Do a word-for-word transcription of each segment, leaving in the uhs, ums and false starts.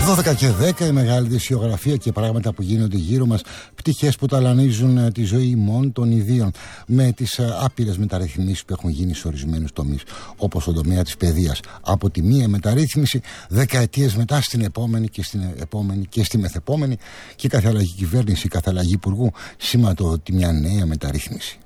δώδεκα και δέκα, η μεγάλη δυσιογραφία και πράγματα που γίνονται γύρω μας, πτυχές που ταλανίζουν τη ζωή ημών των ιδίων, με τις άπειρες μεταρρυθμίσεις που έχουν γίνει σε ορισμένους τομείς, όπως στον τομέα της παιδείας. Από τη μία μεταρρύθμιση, δεκαετίες μετά στην επόμενη και στην επόμενη και στη μεθεπόμενη, και κάθε αλλαγή κυβέρνηση, κάθε αλλαγή υπουργού σηματοδοτεί μια νέα μεταρρύθμιση.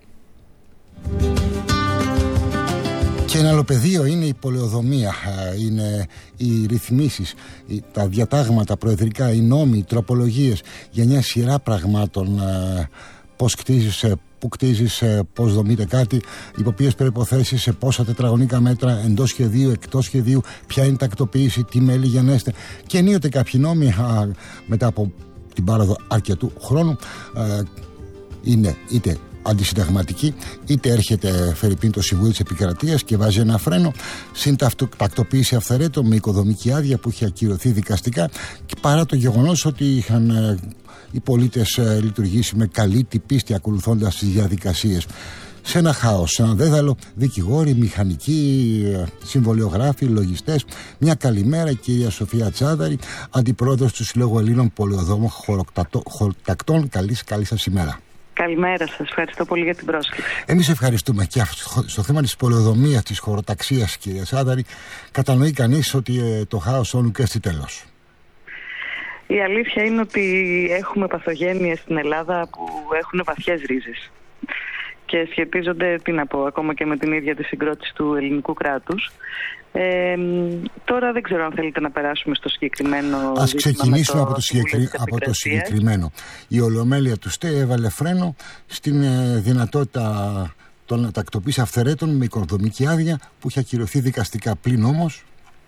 Και ένα άλλο πεδίο είναι η πολεοδομία, είναι οι ρυθμίσεις, τα διατάγματα προεδρικά, οι νόμοι, οι τροπολογίες για μια σειρά πραγμάτων, πώς κτίζεις, πού κτίζεις, πώς δομείται κάτι, υπό ποιες προϋποθέσεις, σε πόσα τετραγωνικά μέτρα, εντός σχεδίου, εκτός σχεδίου, ποια είναι η τακτοποίηση, τι μέλη γενέστε. Και ενίοτε κάποιοι νόμοι, μετά από την πάροδο αρκετού χρόνου, είναι είτε αντισυνταγματική, είτε έρχεται φερειπίν το Συμβούλιο της Επικρατείας και βάζει ένα φρένο, συν τακτοποίηση αυθαιρέτων με οικοδομική άδεια που είχε ακυρωθεί δικαστικά, και παρά το γεγονός ότι είχαν ε, οι πολίτες ε, λειτουργήσει με καλή την πίστη ακολουθώντας τις διαδικασίες. Σε ένα χάος, σε ένα δέδαλο, δικηγόροι, μηχανικοί, συμβολιογράφοι, λογιστές. Μια καλημέρα, η κυρία Σοφία Τσάδαρη, αντιπρόεδρος του Συλλόγου Ελλήνων Πολεοδόμων Χωροτακτών. Καλή, καλή σας ημέρα. Καλημέρα σας, ευχαριστώ πολύ για την πρόσκληση. Εμείς ευχαριστούμε. Και στο θέμα της πολεοδομίας, της χωροταξίας, κυρία Τσάδαρη, κατανοεί κανείς ότι ε, το χάος όνου και στη τέλος. Η αλήθεια είναι ότι έχουμε παθογένειες στην Ελλάδα που έχουν βαθιές ρίζες και σχετίζονται, τι να πω, ακόμα και με την ίδια τη συγκρότηση του ελληνικού κράτους. Ε, τώρα δεν ξέρω αν θέλετε να περάσουμε στο συγκεκριμένο. Ας ξεκινήσουμε το από, το συγκεκρι... από το συγκεκριμένο. Η Ολομέλεια του ΣΤΕ έβαλε φρένο στην ε, δυνατότητα των τακτοποίησης αυθαιρέτων με οικοδομική άδεια που είχε ακυρωθεί δικαστικά. Πλην όμως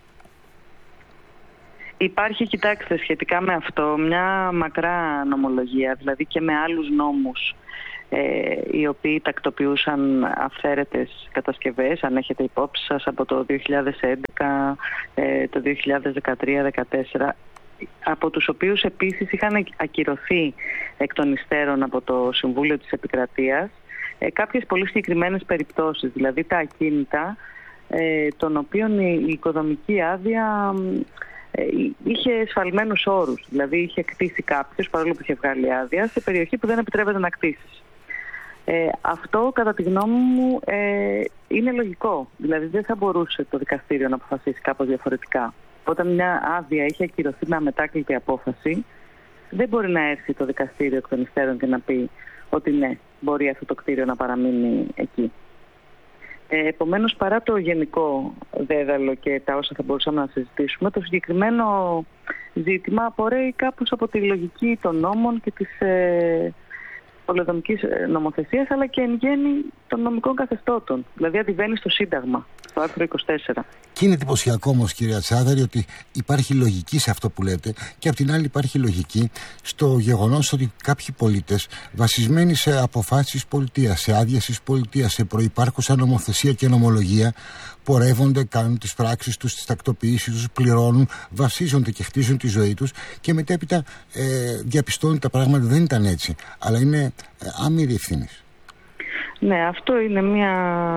υπάρχει, κοιτάξτε, σχετικά με αυτό μια μακρά νομολογία, δηλαδή και με άλλους νόμους Ε, οι οποίοι τακτοποιούσαν αυθαίρετες κατασκευές, αν έχετε υπόψη σας, από το δύο χιλιάδες έντεκα, ε, το δύο χιλιάδες δεκατρία δεκατέσσερα, από τους οποίους επίσης είχαν ακυρωθεί εκ των υστέρων από το Συμβούλιο της Επικρατείας ε, κάποιες πολύ συγκεκριμένες περιπτώσεις, δηλαδή τα ακίνητα ε, των οποίων η, η οικοδομική άδεια ε, είχε εσφαλμένους όρους, δηλαδή είχε κτίσει κάποιος, παρόλο που είχε βγάλει άδεια, σε περιοχή που δεν επιτρέπεται να κτίσεις. Ε, αυτό κατά τη γνώμη μου ε, είναι λογικό. Δηλαδή δεν θα μπορούσε το δικαστήριο να αποφασίσει κάπως διαφορετικά. Όταν μια άδεια έχει ακυρωθεί με αμετάκλητη απόφαση, δεν μπορεί να έρθει το δικαστήριο εκ των υστέρων και να πει ότι ναι, μπορεί αυτό το κτίριο να παραμείνει εκεί. Ε, επομένως, παρά το γενικό δέδαλο και τα όσα θα μπορούσαμε να συζητήσουμε, το συγκεκριμένο ζήτημα απορρέει κάπως από τη λογική των νόμων και της ε, πολεοδομικής νομοθεσίας, αλλά και εν γέννη των νομικών καθεστώτων. Δηλαδή αντιβαίνει στο Σύνταγμα, στο άρθρο είκοσι τέσσερα. Και είναι εντυπωσιακό όμως, κυρία Τσάδαρη, ότι υπάρχει λογική σε αυτό που λέτε, και απ' την άλλη υπάρχει λογική στο γεγονός ότι κάποιοι πολίτες, βασισμένοι σε αποφάσεις πολιτείας, σε άδειες της πολιτείας, σε προϋπάρχουσα νομοθεσία και νομολογία, πορεύονται, κάνουν τις πράξεις τους, τις τακτοποιήσεις τους, πληρώνουν, βασίζονται και χτίζουν τη ζωή τους, και μετέπειτα ε, διαπιστώνουν ότι τα πράγματα δεν ήταν έτσι, αλλά είναι ε, άμυρη ευθύνης. Ναι, αυτό είναι μια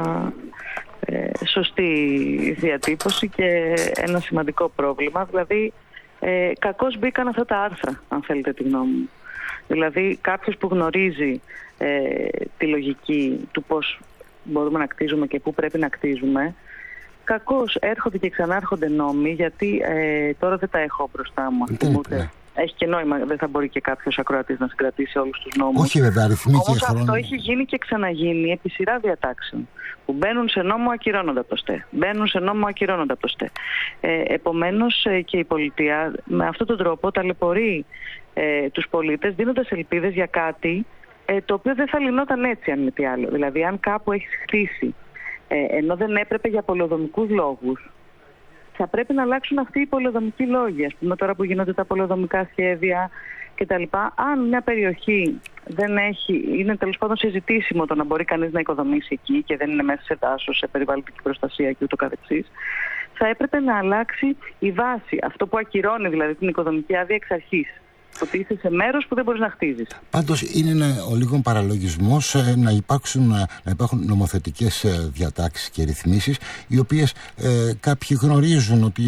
ε, σωστή διατύπωση και ένα σημαντικό πρόβλημα. Δηλαδή, ε, κακώς μπήκαν αυτά τα άρθρα, αν θέλετε τη γνώμη μου. Δηλαδή, κάποιος που γνωρίζει ε, τη λογική του πώς μπορούμε να κτίζουμε και πού πρέπει να κτίζουμε, κακώς έρχονται και ξανάρχονται νόμοι, γιατί ε, τώρα δεν τα έχω μπροστά μου. Ούτε. Έχει και νόημα, δεν θα μπορεί και κάποιος ακροατής να συγκρατήσει όλους τους νόμους. Όχι βέβαια, αριθμοί και Όμως χρόνο. αυτό έχει γίνει και ξαναγίνει επί σειρά διατάξεων που μπαίνουν σε νόμο, ακυρώνονται από το ΣΤΕ. Μπαίνουν σε νόμο, ακυρώνονται από το ΣΤΕ. Ε, επομένως ε, και η πολιτεία με αυτόν τον τρόπο ταλαιπωρεί ε, τους πολίτες, δίνοντας ελπίδες για κάτι ε, το οποίο δεν θα λυνόταν έτσι, αν μη τι άλλο. Δηλαδή, αν κάπου έχεις χτίσει ε, ενώ δεν έπρεπε για πολεοδομικούς λόγους, θα πρέπει να αλλάξουν αυτοί οι πολεοδομικοί λόγοι. Ας πούμε, τώρα που γίνονται τα πολεοδομικά σχέδια κτλ. Αν μια περιοχή δεν έχει, είναι τέλος πάντων συζητήσιμο το να μπορεί κανείς να οικοδομήσει εκεί και δεν είναι μέσα σε δάσος, σε περιβαλλοντική προστασία και ούτω καθεξής, θα έπρεπε να αλλάξει η βάση. Αυτό που ακυρώνει δηλαδή την οικοδομική άδεια εξ αρχής. Ότι είσαι σε μέρος που δεν μπορείς να χτίζεις. Πάντως είναι ένα, ο λίγο παραλογισμός ε, να, υπάρξουν, να υπάρχουν νομοθετικές ε, διατάξεις και ρυθμίσεις, οι οποίες ε, κάποιοι γνωρίζουν ότι είναι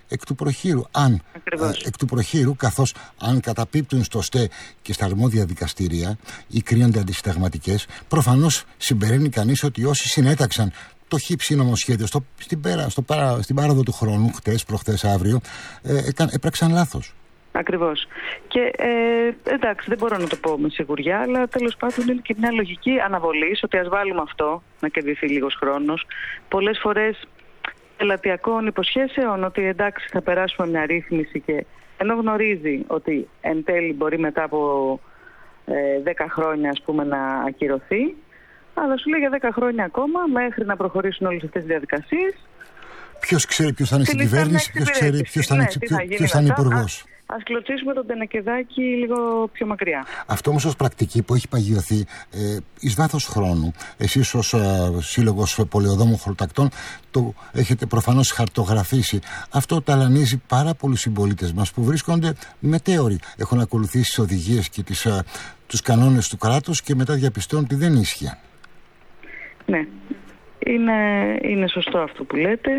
εκ του προχείρου. Αν ε, εκ του προχείρου, καθώς αν καταπίπτουν στο ΣΤΕ και στα αρμόδια δικαστήρια ή κρίνονται αντισυνταγματικές, προφανώς συμπεραίνει κανείς ότι όσοι συνέταξαν το χύψη νομοσχέδιο στο, στην, πέρα, στο παρά, στην πάροδο του χρόνου, χτες, προχτές, αύριο, ε, ε, έπραξαν λάθος. Ακριβώς. Και ε, εντάξει, δεν μπορώ να το πω με σιγουριά, αλλά τέλος πάντων είναι και μια λογική αναβολής ότι ας βάλουμε αυτό, να κερδιθεί λίγος χρόνος. Πολλές φορές ελαττιακών υποσχέσεων ότι εντάξει θα περάσουμε μια ρύθμιση, και ενώ γνωρίζει ότι εν τέλει μπορεί μετά από ε, δέκα χρόνια ας πούμε να ακυρωθεί, αλλά σου λέει για δέκα χρόνια ακόμα μέχρι να προχωρήσουν όλες αυτές τις διαδικασίες. Ποιος ξέρει ποιος θα είναι στην κυβέρνηση, ποιος ξέρει ποιος θα είναι, ναι, ποιος θα είναι υπουργός. Ας κλωτσίσουμε τον Τενεκεδάκη λίγο πιο μακριά. Αυτό όμως ως πρακτική που έχει παγιωθεί ε, εις βάθος χρόνου, εσείς ως ε, Σύλλογος Πολεοδόμων Χωροτακτών το έχετε προφανώς χαρτογραφήσει. Αυτό ταλανίζει πάρα πολλούς συμπολίτες μας που βρίσκονται μετέωροι. Έχουν ακολουθήσει τις οδηγίες και τις, ε, τους κανόνες του κράτους και μετά διαπιστώνουν ότι δεν ίσχυαν. Ναι, είναι, είναι σωστό αυτό που λέτε.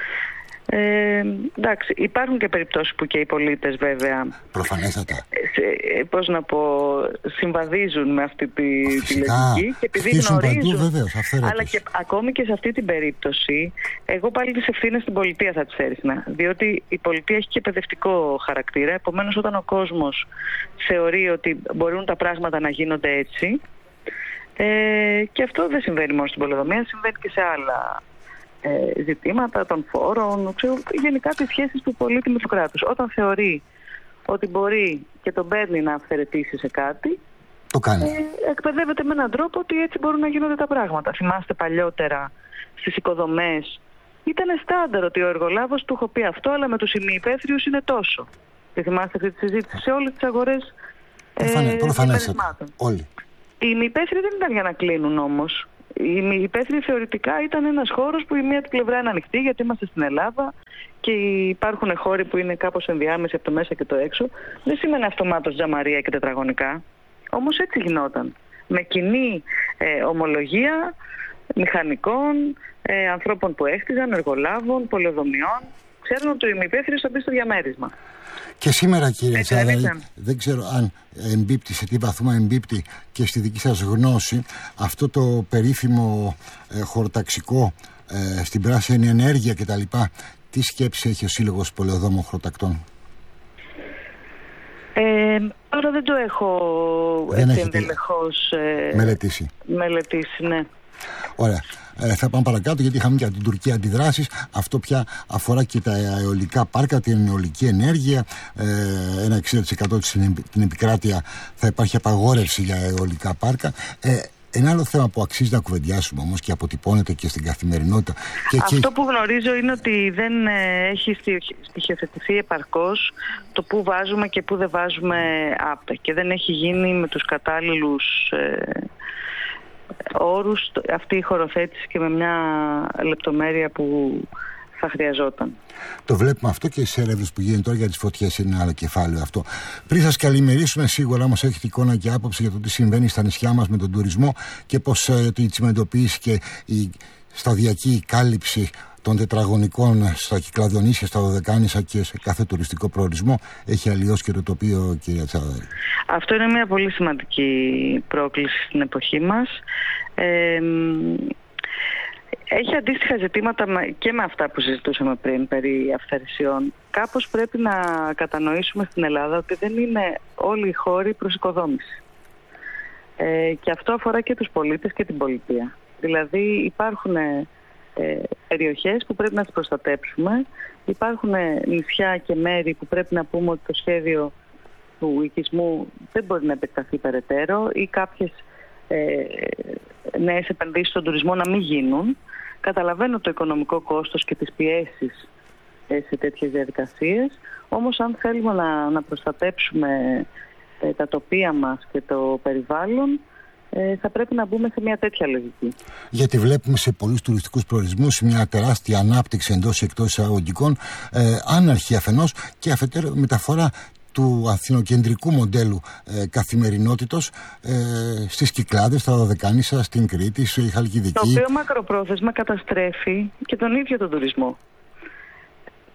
Ε, εντάξει, υπάρχουν και περιπτώσεις που και οι πολίτες βέβαια προφανέστατα σε, πώς να πω, συμβαδίζουν με αυτή τη, τη λογική και επειδή γνωρίζουν παντού, βεβαίως, αλλά και ακόμη και σε αυτή την περίπτωση εγώ πάλι τις ευθύνες στην πολιτεία θα τις έριχνα, διότι η πολιτεία έχει και παιδευτικό χαρακτήρα, επομένως όταν ο κόσμος θεωρεί ότι μπορούν τα πράγματα να γίνονται έτσι, ε, και αυτό δεν συμβαίνει μόνο στην πολεοδομία, συμβαίνει και σε άλλα Ε, ζητήματα των φόρων, ξέρω, γενικά τις σχέσεις του πολίτη με το κράτος. Όταν θεωρεί ότι μπορεί και τον παίρνει να αυθαιρετήσει σε κάτι, το κάνει. Ε, εκπαιδεύεται με έναν τρόπο ότι έτσι μπορούν να γίνονται τα πράγματα. Θυμάστε παλιότερα στις οικοδομές ήταν στάνταρ ότι ο εργολάβος του έχω πει αυτό, αλλά με τους ημιυπαίθριους είναι τόσο. Και θυμάστε αυτή τη συζήτηση σε όλες τις αγορές ε, προφανέστατα. Όλοι. Οι ημιυπαίθριοι δεν ήταν για να κλείνουν όμως. Οι υπαίθριοι θεωρητικά ήταν ένας χώρος που η μία του πλευρά είναι ανοιχτή, γιατί είμαστε στην Ελλάδα και υπάρχουν χώροι που είναι κάπως ενδιάμεση από το μέσα και το έξω. Δεν σημαίνει αυτομάτως τζαμαρία και τετραγωνικά. Όμως έτσι γινόταν. Με κοινή ε, ομολογία μηχανικών, ε, ανθρώπων που έχτιζαν, εργολάβων, πολεοδομιών. Ξέρουν ότι ο ημιυπαίθριος θα μπει στο διαμέρισμα. Και σήμερα, κύριε Τσάραλη, δεν ξέρω αν εμπίπτει, σε τι βαθμό εμπίπτει και στη δική σας γνώση αυτό το περίφημο ε, χωροταξικό ε, στην πράσινη ενέργεια κτλ. Τι σκέψη έχει ο Σύλλογος Πολεοδόμων Χωροτακτών? Ε, τώρα δεν το έχω εντελεχώς ε, μελετήσει. μελετήσει, ναι. Ωραία. Ε, θα πάμε παρακάτω, γιατί είχαμε και από την Τουρκία αντιδράσεις. Αυτό πια αφορά και τα αεολικά πάρκα, την αιωλική ενέργεια. Ε, ένα εξήντα τοις εκατό στην επικράτεια θα υπάρχει απαγόρευση για αεολικά πάρκα. Ε, Ένα άλλο θέμα που αξίζει να κουβεντιάσουμε όμως και αποτυπώνεται και στην καθημερινότητα. Και Αυτό και... που γνωρίζω είναι ότι δεν ε, έχει στοιχειοθετηθεί επαρκώς το που βάζουμε και που δεν βάζουμε άπτα, και δεν έχει γίνει με τους κατάλληλους ε, όρους αυτή η χωροθέτηση και με μια λεπτομέρεια που θα χρειαζόταν. Το βλέπουμε αυτό και στις έρευνες που γίνονται τώρα για τις φωτιές, είναι ένα άλλο κεφάλαιο αυτό. Πριν σας καλημερίσουμε, σίγουρα όμως έχετε εικόνα και άποψη για το τι συμβαίνει στα νησιά μας με τον τουρισμό και πώς ε, η τσιμεντοποίηση και η σταδιακή κάλυψη των τετραγωνικών στα Κυκλαδονήσια, στα Δωδεκάνησα και σε κάθε τουριστικό προορισμό έχει αλλοιώσει και το τοπίο, κυρία Τσάραλη. Αυτό είναι μια πολύ σημαντική πρόκληση στην εποχή μας. Ε, Έχει αντίστοιχα ζητήματα και με αυτά που συζητούσαμε πριν περί αυθαιρεσιών. Κάπως πρέπει να κατανοήσουμε στην Ελλάδα ότι δεν είναι όλοι οι χώροι προς οικοδόμηση. Ε, και αυτό αφορά και τους πολίτες και την πολιτεία. Δηλαδή υπάρχουν ε, περιοχές που πρέπει να τις προστατέψουμε. Υπάρχουν νησιά και μέρη που πρέπει να πούμε ότι το σχέδιο του οικισμού δεν μπορεί να επεκταθεί περαιτέρω, ή κάποιες ε, νέες επενδύσεις στον τουρισμό να μην γίνουν. Καταλαβαίνω το οικονομικό κόστος και τις πιέσεις σε τέτοιες διαδικασίες, όμως αν θέλουμε να, να προστατέψουμε ε, τα τοπία μας και το περιβάλλον, ε, θα πρέπει να μπούμε σε μια τέτοια λογική. Γιατί βλέπουμε σε πολλούς τουριστικούς προορισμούς μια τεράστια ανάπτυξη εντός και εκτός εισαγωγικών, ε, άναρχη αφενός και αφετέρου μεταφορά του αθηνοκεντρικού μοντέλου ε, καθημερινότητος ε, στις Κυκλάδες, στα Δωδεκάνησα, στην Κρήτη, στη Χαλκιδική. Το οποίο μακροπρόθεσμα καταστρέφει και τον ίδιο τον τουρισμό.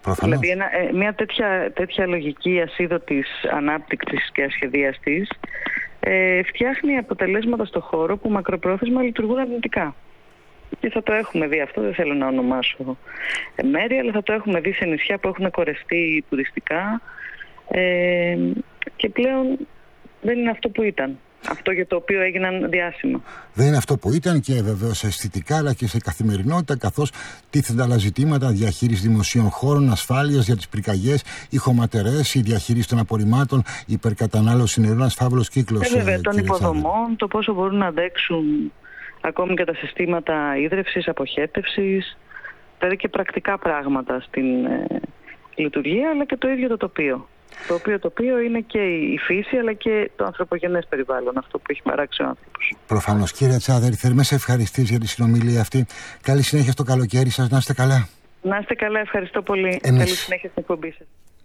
Προφανώς. Δηλαδή ένα, μια τέτοια, τέτοια λογική ασίδωτης ανάπτυξης και ασχεδίαστης ε, φτιάχνει αποτελέσματα στο χώρο που μακροπρόθεσμα λειτουργούν αρνητικά. Και θα το έχουμε δει αυτό, δεν θέλω να ονομάσω μέρη, αλλά θα το έχουμε δει σε νησιά που έχουν κορεστεί τουριστικά ε, και πλέον δεν είναι αυτό που ήταν. Αυτό για το οποίο έγιναν διάσημα. Δεν είναι αυτό που ήταν και βεβαίως αισθητικά αλλά και σε καθημερινότητα, καθώς τίθενται άλλα ζητήματα διαχείριση δημοσίων χώρων, ασφάλειας για τις πυρκαγιές, οι χωματερές, η διαχείριση των απορριμμάτων, η υπερκατανάλωση νερού, ένας φαύλος κύκλος. Ε, βέβαια, των υποδομών, το πόσο μπορούν να αντέξουν ακόμη και τα συστήματα ίδρευσης, αποχέτευσης, δηλαδή και πρακτικά πράγματα στην ε, λειτουργία, αλλά και το ίδιο το τοπίο. Το οποίο τοπίο είναι και η φύση αλλά και το ανθρωπογενές περιβάλλον, αυτό που έχει παράξει ο άνθρωπος. Προφανώς. Κύριε Τσάδερη, θέλουμε σε ευχαριστήσεις για τη συνομιλία αυτή. Καλή συνέχεια στο καλοκαίρι σας, να είστε καλά. Να είστε καλά, ευχαριστώ πολύ. Εμείς. Καλή συνέχεια στην εκπομπή σας.